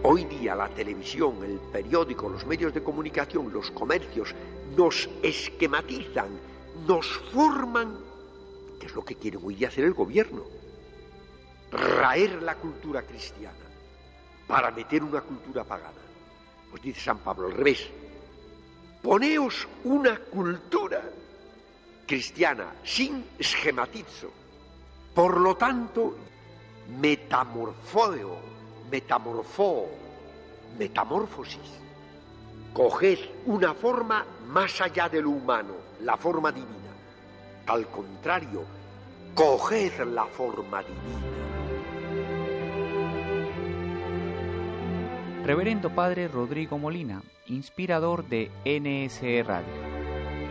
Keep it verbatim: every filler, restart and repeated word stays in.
Hoy día la televisión, el periódico, los medios de comunicación, los comercios nos esquematizan, nos forman, que es lo que quiere hoy día hacer el gobierno, raer la cultura cristiana para meter una cultura pagana. Pues dice San Pablo al revés, poneos una cultura cristiana sin esquematizo, por lo tanto, metamorfóeo, metamorfó, metamorfosis. Coged una forma más allá de lo humano, la forma divina. Al contrario, coged la forma divina. Reverendo Padre Rodrigo Molina, inspirador de N S E Radio.